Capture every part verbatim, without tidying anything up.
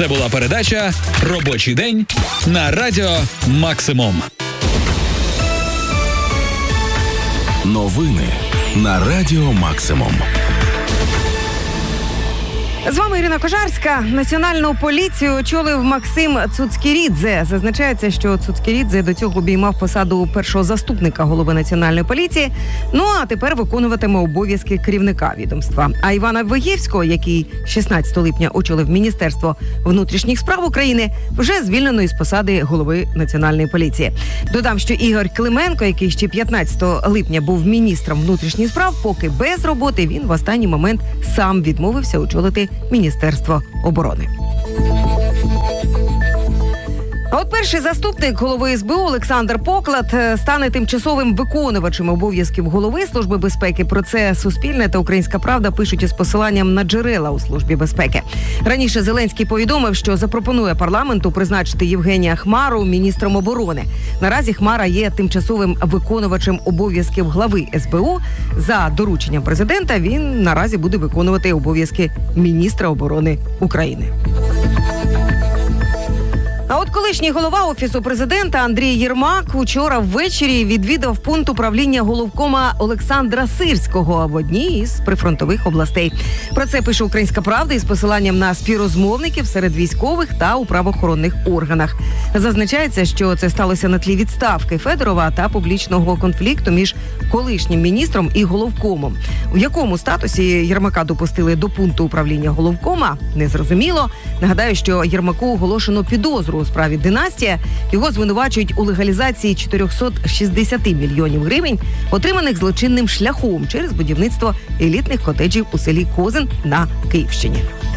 Це була передача «Робочий день» на Радіо Максимум. Новини на Радіо Максимум. З вами Ірина Кожарська. Національну поліцію очолив Максим Цуцькірідзе. Зазначається, що Цуцькірідзе до цього обіймав посаду першого заступника голови Національної поліції, ну а тепер виконуватиме обов'язки керівника відомства. А Івана Вигєвського, який шістнадцятого липня очолив Міністерство внутрішніх справ України, вже звільнено із посади голови Національної поліції. Додам, що Ігор Клименко, який ще п'ятнадцятого липня був міністром внутрішніх справ, поки без роботи, він в останній момент сам відмовився очолити Міністерство оборони. А от перший заступник голови ес бе у Олександр Поклад стане тимчасовим виконувачем обов'язків голови Служби безпеки. Про це Суспільне та Українська Правда пишуть із посиланням на джерела у Службі безпеки. Раніше Зеленський повідомив, що запропонує парламенту призначити Євгенія Хмару міністром оборони. Наразі Хмара є тимчасовим виконувачем обов'язків глави ес бе у. За дорученням президента він наразі буде виконувати обов'язки міністра оборони України. А от колишній голова Офісу президента Андрій Єрмак учора ввечері відвідав пункт управління головкома Олександра Сирського в одній із прифронтових областей. Про це пише Українська Правда із посиланням на співрозмовників серед військових та у правоохоронних органах. Зазначається, що це сталося на тлі відставки Федорова та публічного конфлікту між колишнім міністром і головкомом. В якому статусі Єрмака допустили до пункту управління головкома, незрозуміло. Нагадаю, що Єрмаку оголошено підозру у справі «Династія». Його звинувачують у легалізації чотириста шістдесят мільйонів гривень, отриманих злочинним шляхом через будівництво елітних котеджів у селі Козин на Київщині.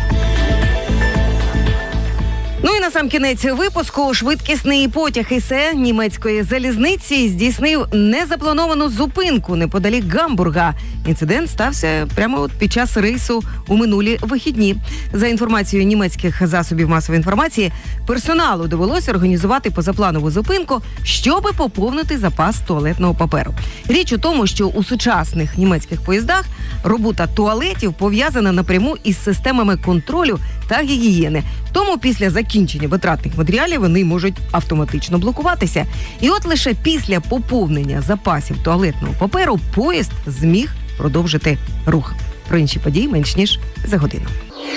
Ну і на сам кінець випуску швидкісний потяг ес е німецької залізниці здійснив незаплановану зупинку неподалік Гамбурга. Інцидент стався прямо от під час рейсу у минулі вихідні. За інформацією німецьких засобів масової інформації, персоналу довелося організувати позапланову зупинку, щоби поповнити запас туалетного паперу. Річ у тому, що у сучасних німецьких поїздах робота туалетів пов'язана напряму із системами контролю та гігієни. Тому після закінчення витратних матеріалів вони можуть автоматично блокуватися. І от лише після поповнення запасів туалетного паперу поїзд зміг продовжити рух. Про інші події менш ніж за годину.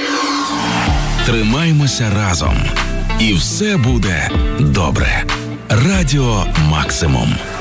Тримаймося разом. І все буде добре. Радіо Максимум.